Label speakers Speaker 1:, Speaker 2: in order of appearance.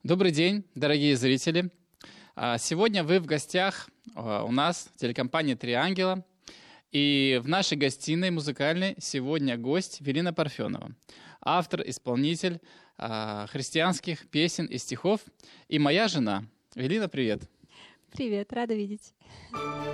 Speaker 1: Добрый день, дорогие зрители. Сегодня вы в гостях у нас в телекомпании «Три ангела». И в нашей гостиной музыкальной сегодня гость Велина Парфенова, автор, исполнитель христианских песен и стихов, и моя жена. Велина, привет.
Speaker 2: Привет, рада видеть.